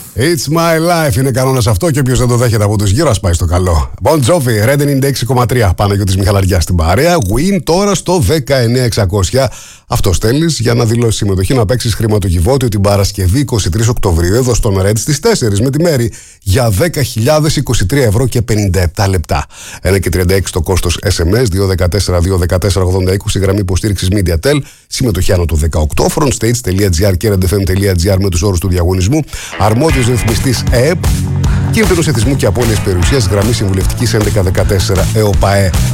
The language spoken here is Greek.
It's my life. Είναι κανόνας αυτό και όποιος δεν το δέχεται από τους γύρω ας πάει στο καλό. Bon Jovi, Red 96,3. Παναγιώτης Μιχαλαριάς στην παρέα. Win τώρα στο 19600. Αυτό στέλνεις για να δηλώσεις συμμετοχή να παίξεις χρηματοκιβώτιο την Παρασκευή 23 Οκτωβρίου εδώ στον Red στις 4 με τη Μέρη για 10.023 ευρώ και 57 λεπτά. 1,36 το κόστος SMS, 214-214-80-20 γραμμή υποστήριξης MediaTel, συμμετοχή άνω του 18, frontstage.gr και redfm.gr με τους όρους του διαγωνισμού, αρμόδιος ρυθμιστής ΕΕΠ, κίνδυνος εθισμού και απώλειας περιουσίας, γραμμή συμβουλευτικής 1114 ΕΟΠΑΕ.